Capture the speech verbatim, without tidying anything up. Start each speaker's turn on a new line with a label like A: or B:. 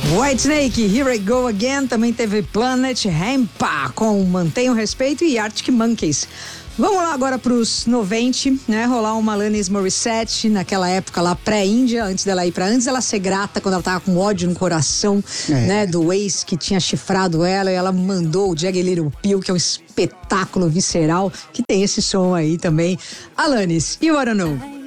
A: Whitesnake, Here I Go Again, também teve Planet Hempa com Mantenha o Respeito e Arctic Monkeys. Vamos lá agora pros noventa, né? Rolar uma Alanis Morissette naquela época lá pré-Índia, antes dela ir pra antes dela ser grata, quando ela tava com ódio no coração, é. né? Do ex que tinha chifrado ela, e ela mandou o Jagged Little Pill, que é um espetáculo visceral, que tem esse som aí também. Alanis, You Wanna Know.